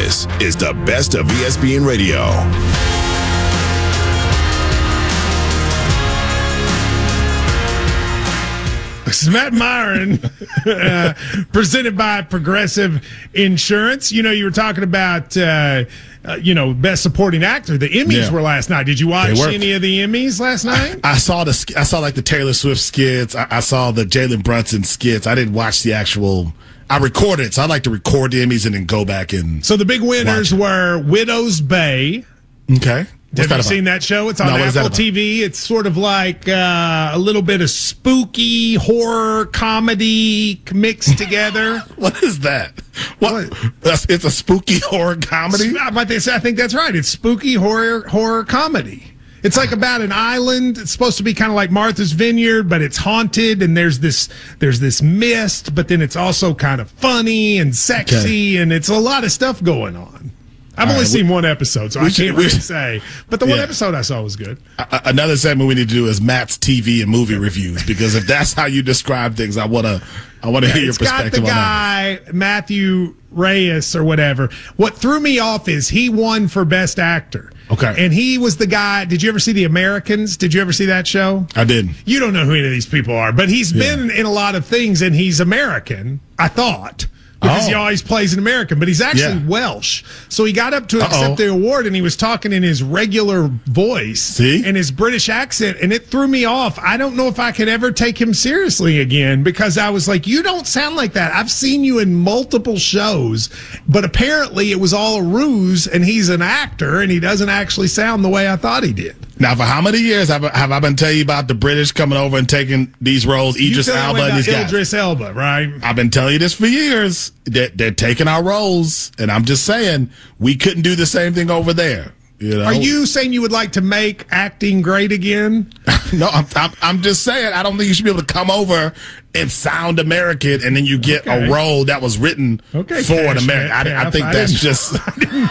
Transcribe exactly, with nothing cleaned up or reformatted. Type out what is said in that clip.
This is the best of E S P N Radio. This is Matt Myron, uh, presented by Progressive Insurance. You know, you were talking about, uh, uh, you know, Best Supporting Actor. The Emmys Yeah. were last night. Did you watch any of the Emmys last night? I, I saw the I saw like the Taylor Swift skits. I, I saw the Jalen Brunson skits. I didn't watch the actual. I recorded it, so I like to record the Emmys and then go back and. So the big winners were Widow's Bay. Okay. What's Have you that seen about? that show? It's on No, what is that Apple about? T V. It's sort of like uh, a little bit of spooky horror comedy mixed together. What is that? What? That's, it's a spooky horror comedy? I think that's right. It's spooky horror horror comedy. It's like about an island. It's supposed to be kind of like Martha's Vineyard, but it's haunted, and there's this there's this mist, but then it's also kind of funny and sexy, Okay. and it's a lot of stuff going on. I've All only right, seen we- one episode, so we I should- can't we really should- say. But the one Yeah. episode I saw was good. A- Another segment we need to do is Matt's T V and movie reviews, because if that's how you describe things, I want to I want to hear your It's got the perspective on that. guy, Matthew Reyes or whatever. What threw me off is he won for Best Actor. Okay. And he was the guy. Did you ever see The Americans? Did you ever see that show? I didn't. You don't know who any of these people are, but he's Yeah. been in a lot of things, and he's American, I thought. Because Oh. he always plays an American, but he's actually Yeah. Welsh. So he got up to Uh-oh. accept the award, and he was talking in his regular voice See? and his British accent, and it threw me off. I don't know if I could ever take him seriously again, because I was like, you don't sound like that. I've seen you in multiple shows, but apparently it was all a ruse, and he's an actor, and he doesn't actually sound the way I thought he did. Now, for how many years have, I- have I been telling you about the British coming over and taking these roles, Idris You tell Elba me and about these guys? Idris Elba, right? I've been telling you this for years. They're, they're taking our roles, and I'm just saying we couldn't do the same thing over there. You know? Are you saying you would like to make acting great again? No, I'm, I'm. I'm just saying I don't think you should be able to come over and sound American, and then you get Okay. a role that was written Okay, for an Cash American. I, I Metcalf. think I that's didn't- just.